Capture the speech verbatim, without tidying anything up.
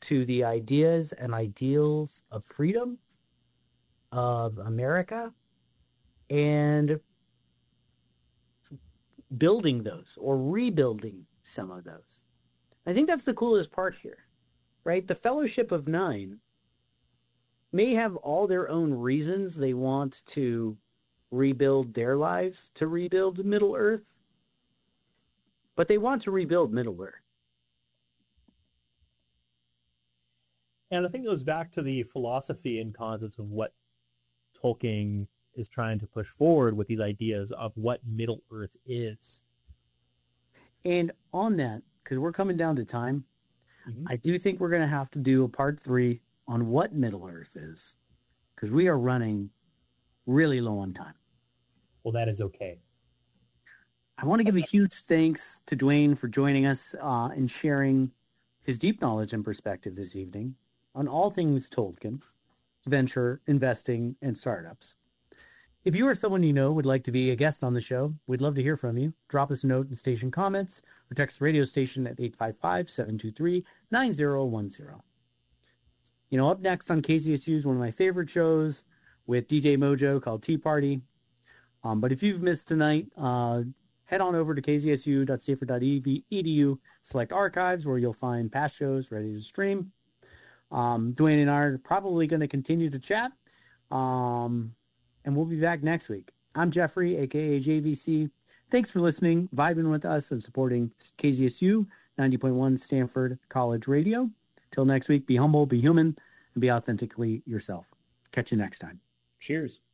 to the ideas and ideals of freedom, of America, and building those or rebuilding some of those. I think that's the coolest part here, right? The Fellowship of Nine may have all their own reasons they want to rebuild their lives, to rebuild Middle Earth, but they want to rebuild Middle Earth. And I think it goes back to the philosophy and concepts of what Tolkien is trying to push forward with these ideas of what Middle Earth is. And on that, because we're coming down to time, mm-hmm. I do think we're going to have to do a part three on what Middle Earth is, because we are running really low on time. Well, that is okay. I want to give a huge thanks to Dwayne for joining us uh, and sharing his deep knowledge and perspective this evening on all things Tolkien, venture, investing, and startups. If you or someone you know would like to be a guest on the show, we'd love to hear from you. Drop us a note in station comments or text the radio station at eight five five, seven two three, nine zero one zero. You know, up next on K Z S U is one of my favorite shows with D J Mojo called Tea Party. Um, but if you've missed tonight, uh, head on over to k z s u dot stanford dot e d u, select archives, where you'll find past shows ready to stream. Um, Dwayne and I are probably going to continue to chat, um, and we'll be back next week. I'm Jeffrey, a k a. J V C. Thanks for listening, vibing with us, and supporting K Z S U ninety point one Stanford College Radio. Till next week, be humble, be human, and be authentically yourself. Catch you next time. Cheers.